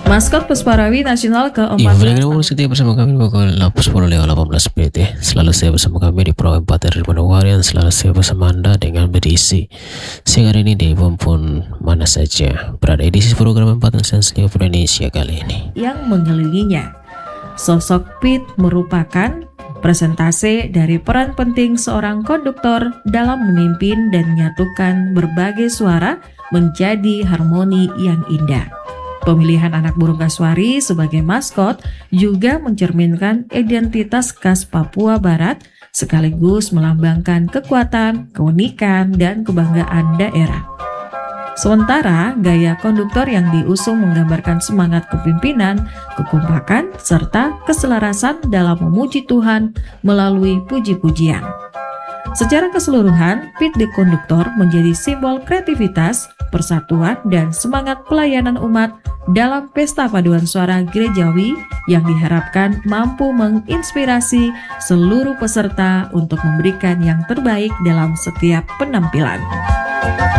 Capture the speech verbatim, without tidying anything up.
Maskot Pusparawi Nasional Iya, keempat belas. Fadil setia bersama kami di pukul sepuluh lewat delapan belas menit ya. Selalu setia bersama kami di Pro empat dari Manowarian. Selalu setia bersama Anda dengan berisi siang hari ini di pun mana saja berada. Edisi program empat Sensitif Indonesia kali ini Yang mengelilinginya. Sosok Pete merupakan presentase dari peran penting seorang konduktor dalam memimpin dan menyatukan berbagai suara menjadi harmoni yang indah. Pemilihan anak burung kasuari sebagai maskot juga mencerminkan identitas khas Papua Barat sekaligus melambangkan kekuatan, keunikan, dan kebanggaan daerah. Sementara gaya konduktor yang diusung menggambarkan semangat kepimpinan, kekompakan, serta keselarasan dalam memuji Tuhan melalui puji-pujian. Secara keseluruhan, Pete the Konduktor menjadi simbol kreativitas, persatuan, dan semangat pelayanan umat dalam pesta paduan suara gerejawi yang diharapkan mampu menginspirasi seluruh peserta untuk memberikan yang terbaik dalam setiap penampilan.